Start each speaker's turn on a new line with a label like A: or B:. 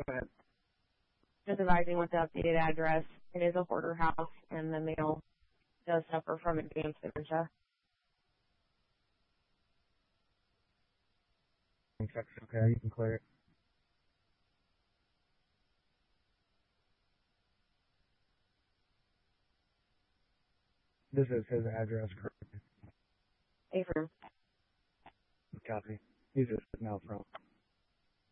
A: ahead.
B: Just advising with the updated address. It is a hoarder house, and the male does suffer from advanced dementia.
A: Okay, you can clear it. This is his address, correct?
B: Affirm.
A: Copy. He's just now from.